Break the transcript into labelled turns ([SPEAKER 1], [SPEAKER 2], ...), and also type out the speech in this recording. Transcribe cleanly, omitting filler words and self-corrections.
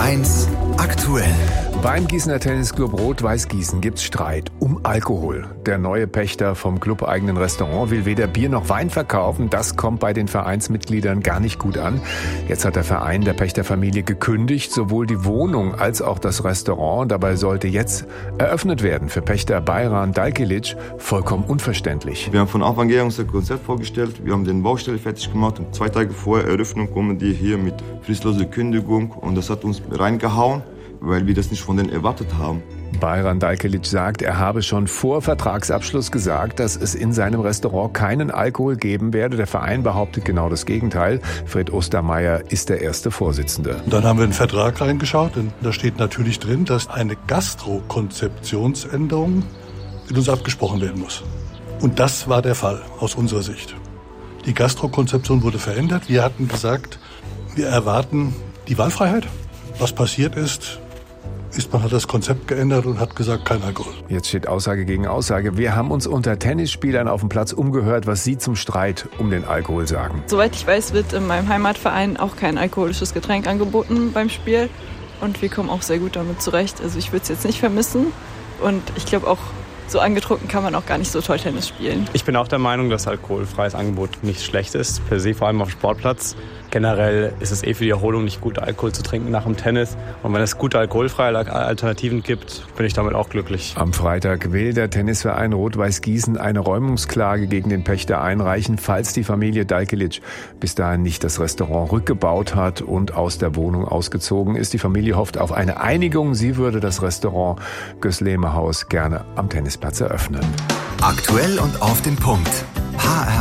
[SPEAKER 1] HR1 aktuell.
[SPEAKER 2] Beim Gießener Tennisclub Rot-Weiß Gießen gibt's Streit um Alkohol. Der neue Pächter vom clubeigenen Restaurant will weder Bier noch Wein verkaufen. Das kommt bei den Vereinsmitgliedern gar nicht gut an. Jetzt hat der Verein der Pächterfamilie gekündigt, sowohl die Wohnung als auch das Restaurant. Dabei sollte jetzt eröffnet werden. Für Pächter Bayran Dalkilic vollkommen unverständlich.
[SPEAKER 3] Wir haben von Anfang an unser Konzept vorgestellt. Wir haben den Baustelle fertig gemacht und 2 Tage vor Eröffnung kommen die hier mit fristloser Kündigung und das hat uns reingehauen, weil wir das nicht von denen erwartet haben.
[SPEAKER 2] Bayran Dalkilic sagt, er habe schon vor Vertragsabschluss gesagt, dass es in seinem Restaurant keinen Alkohol geben werde. Der Verein behauptet genau das Gegenteil. Fred Ostermeier ist der erste Vorsitzende.
[SPEAKER 4] Dann haben wir in den Vertrag reingeschaut und da steht natürlich drin, dass eine Gastro-Konzeptionsänderung mit uns abgesprochen werden muss. Und das war der Fall aus unserer Sicht. Die Gastro-Konzeption wurde verändert. Wir hatten gesagt, wir erwarten die Wahlfreiheit. Was passiert ist, man hat das Konzept geändert und hat gesagt, kein Alkohol.
[SPEAKER 2] Jetzt steht Aussage gegen Aussage. Wir haben uns unter Tennisspielern auf dem Platz umgehört, was sie zum Streit um den Alkohol sagen.
[SPEAKER 5] Soweit ich weiß, wird in meinem Heimatverein auch kein alkoholisches Getränk angeboten beim Spiel. Und wir kommen auch sehr gut damit zurecht. Also ich würde es jetzt nicht vermissen. Und ich glaube auch, so angetrunken kann man auch gar nicht so toll Tennis spielen.
[SPEAKER 6] Ich bin auch der Meinung, dass alkoholfreies Angebot nicht schlecht ist, per se, vor allem auf dem Sportplatz. Generell ist es für die Erholung nicht gut, Alkohol zu trinken nach dem Tennis. Und wenn es gute alkoholfreie Alternativen gibt, bin ich damit auch glücklich.
[SPEAKER 2] Am Freitag will der Tennisverein Rot-Weiß Gießen eine Räumungsklage gegen den Pächter einreichen, falls die Familie Dalkilic bis dahin nicht das Restaurant rückgebaut hat und aus der Wohnung ausgezogen ist. Die Familie hofft auf eine Einigung. Sie würde das Restaurant Gösleme Haus gerne am Tennisplatz eröffnen.
[SPEAKER 1] Aktuell und auf den Punkt. HR